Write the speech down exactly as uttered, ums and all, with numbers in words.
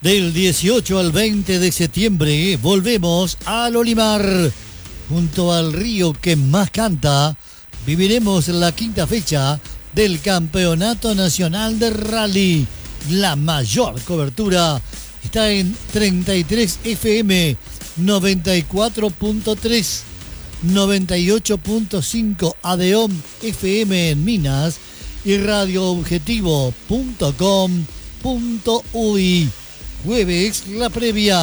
Del dieciocho al veinte de septiembre volvemos al Olimar. Junto al río que más canta, viviremos la quinta fecha del Campeonato Nacional de Rally. La mayor cobertura está en treinta y tres F M, noventa y cuatro punto tres, noventa y ocho punto cinco Adeón F M en Minas y radioobjetivo punto com punto uy. Jueves la previa.